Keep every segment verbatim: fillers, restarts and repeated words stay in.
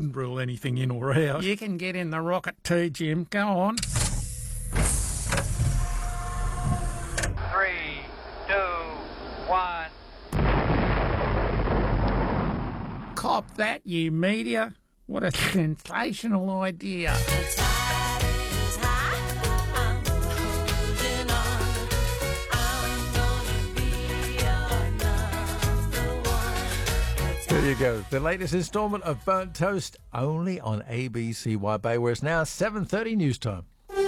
wouldn't rule anything in or out. You can get in the rocket too, Jim. Go on. Three, two, one. Cop that, you media. What a sensational idea. There you go. The latest instalment of Burnt Toast, only on A B C Wide Bay, where it's now seven thirty news time.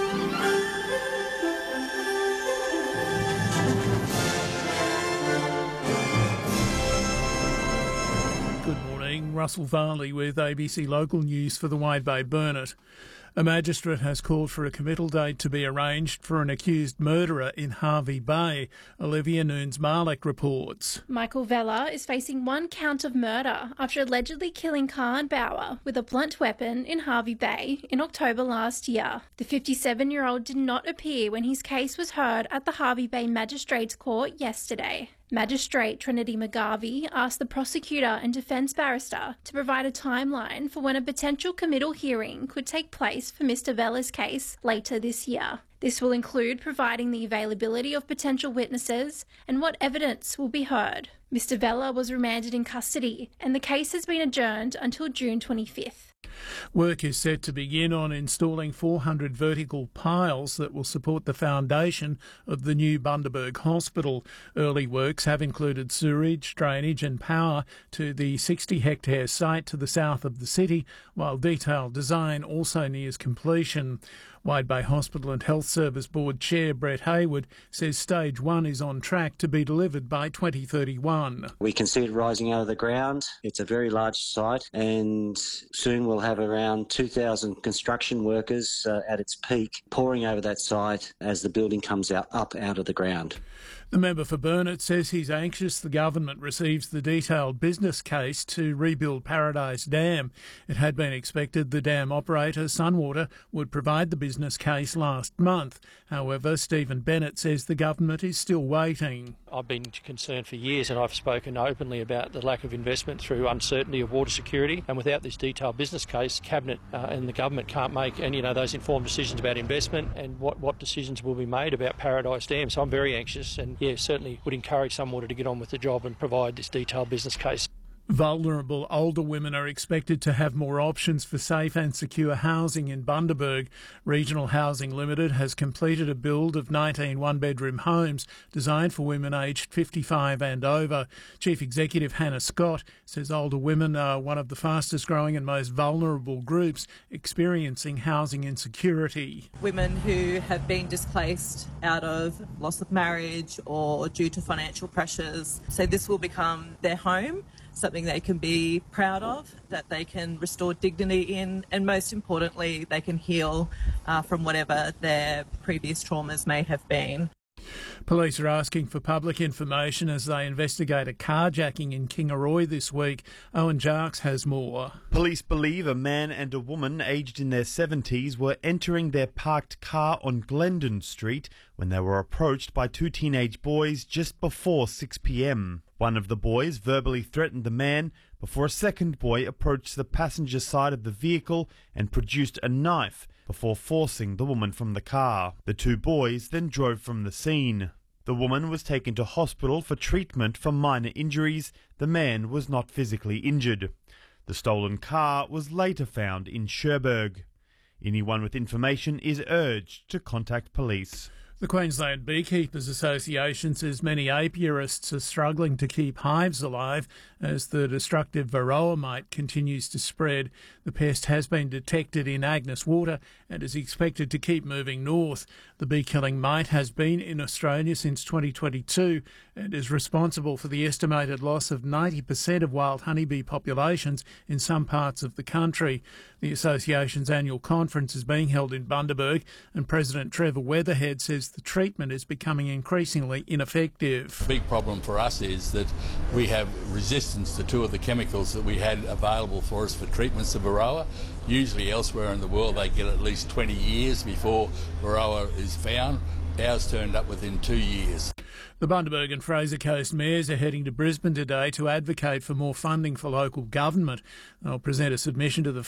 Good morning. Russell Varley with A B C Local News for the Wide Bay Burnett. A magistrate has called for a committal date to be arranged for an accused murderer in Hervey Bay. Olivia Nunes-Marlick reports. Michael Vella is facing one count of murder after allegedly killing Khan Bauer with a blunt weapon in Hervey Bay in October last year. The fifty-seven-year-old did not appear when his case was heard at the Hervey Bay Magistrates Court yesterday. Magistrate Trinity McGarvey asked the prosecutor and defence barrister to provide a timeline for when a potential committal hearing could take place for Mister Vella's case later this year. This will include providing the availability of potential witnesses and what evidence will be heard. Mister Vella was remanded in custody and the case has been adjourned until June twenty-fifth. Work is set to begin on installing four hundred vertical piles that will support the foundation of the new Bundaberg Hospital. Early works have included sewerage, drainage and power to the sixty hectare site to the south of the city, while detailed design also nears completion. Wide Bay Hospital and Health Service Board Chair Brett Hayward says stage one is on track to be delivered by twenty thirty-one. We can see it rising out of the ground. It's a very large site and soon we'll have around two thousand construction workers uh, at its peak pouring over that site as the building comes out up out of the ground. The member for Burnett says he's anxious the government receives the detailed business case to rebuild Paradise Dam. It had been expected the dam operator, Sunwater, would provide the business case last month. However, Stephen Bennett says the government is still waiting. I've been concerned for years and I've spoken openly about the lack of investment through uncertainty of water security, and without this detailed business case, Cabinet uh, and the government can't make any, you know, those informed decisions about investment and what, what decisions will be made about Paradise Dam. So I'm very anxious and, yeah, certainly would encourage Sunwater to get on with the job and provide this detailed business case. Vulnerable older women are expected to have more options for safe and secure housing in Bundaberg. Regional Housing Limited has completed a build of nineteen one-bedroom homes designed for women aged fifty-five and over. Chief Executive Hannah Scott says older women are one of the fastest growing and most vulnerable groups experiencing housing insecurity. Women who have been displaced out of loss of marriage or due to financial pressures. So this will become their home, something they can be proud of, that they can restore dignity in, and most importantly, they can heal uh, from whatever their previous traumas may have been. Police are asking for public information as they investigate a carjacking in Kingaroy this week. Owen Jarks has more. Police believe a man and a woman aged in their seventies were entering their parked car on Glendon Street when they were approached by two teenage boys just before six p m. One of the boys verbally threatened the man before a second boy approached the passenger side of the vehicle and produced a knife before forcing the woman from the car. The two boys then drove from the scene. The woman was taken to hospital for treatment for minor injuries. The man was not physically injured. The stolen car was later found in Cherbourg. Anyone with information is urged to contact police. The Queensland Beekeepers Association says many apiarists are struggling to keep hives alive as the destructive varroa mite continues to spread. The pest has been detected in Agnes Water and is expected to keep moving north. The bee-killing mite has been in Australia since twenty twenty-two and is responsible for the estimated loss of ninety percent of wild honeybee populations in some parts of the country. The association's annual conference is being held in Bundaberg, and President Trevor Weatherhead says the treatment is becoming increasingly ineffective. The big problem for us is that we have resistance to two of the chemicals that we had available for us for treatments of varroa. Usually elsewhere in the world they get at least twenty years before varroa is found. Ours turned up within two years. The Bundaberg and Fraser Coast mayors are heading to Brisbane today to advocate for more funding for local government. They'll present a submission to the